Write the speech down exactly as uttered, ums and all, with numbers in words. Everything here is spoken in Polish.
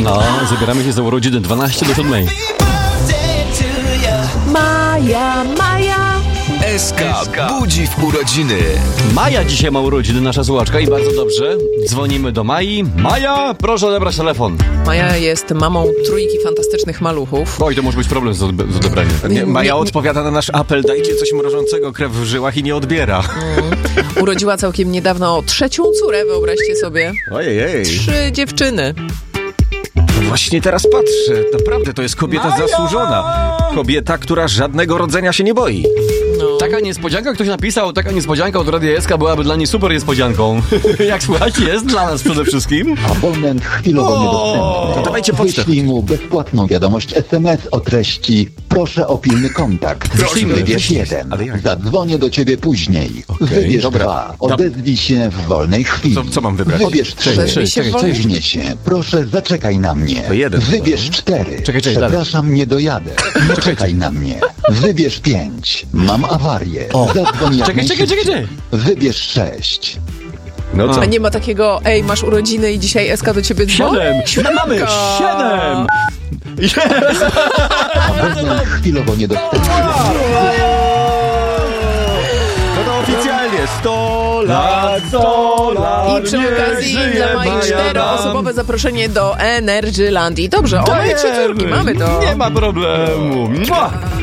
A, zabieramy się za urodziny dwanaście do siódmej. Maja, Maja. S K budzi w urodziny. Maja dzisiaj ma urodziny, nasza słuchaczka, i bardzo dobrze. Dzwonimy do Mai. Maja, proszę odebrać telefon. Maja jest mamą trójki fantastycznych maluchów. Oj, to może być problem z, odbe- z odebraniem. Nie, Maja nie- odpowiada na nasz apel, dajcie coś mrożącego, krew w żyłach, i nie odbiera. Urodziła całkiem niedawno trzecią córę, wyobraźcie sobie. Ojej. Trzy dziewczyny. Właśnie teraz patrzę, naprawdę to jest kobieta Maja! zasłużona. Kobieta, która żadnego rodzenia się nie boi. No. Taka niespodzianka, ktoś napisał, taka niespodzianka od Radia S K byłaby dla niej super niespodzianką. Jak słuchajcie, jest dla nas przede wszystkim. Abonent chwilowo niedostępny. To dawajcie pocztę. Wyślij mu bezpłatną wiadomość S M S o treści: proszę o pilny kontakt. Wyślijmy, Wybierz wyślij. jeden. Ale jak? Zadzwonię do ciebie później. Wybierz dobra. dwa. Odezwij się w wolnej chwili. Co- co mam wybrać? Wybierz trzy. Odezwij się w wolnej Wybierz się. Proszę, zaczekaj na mnie. To jeden. Wybierz cztery. Czekaj, czekaj, dalej. Przepraszam, nie dojadę. Czekaj na mnie. Wybierz pięć. Mam awarię. Zadzwoń jak Czekaj, czekaj, czekaj, czekaj. Wybierz sześć. No co? A nie ma takiego, ej, masz urodziny i dzisiaj S K do ciebie dzwoni? Siedem! Mamy siedem! Jest! Abonent chwilowo niedostępny. No to oficjalnie sto lat, sto lat. I przy niech okazji żyje dla Mai Maja czteroosobowe nam. zaproszenie do Energylandii. Dobrze, one trzy córki, mamy to. Nie ma problemu. Mua!